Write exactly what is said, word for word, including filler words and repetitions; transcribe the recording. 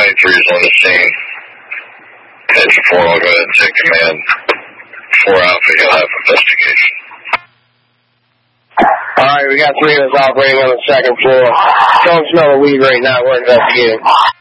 ninety-three is on the scene. Engine four, I'll go ahead and take command. four Alpha, you'll have investigation. Alright, we got three of us operating on the second floor. Don't smell a lead right now, we're investigating.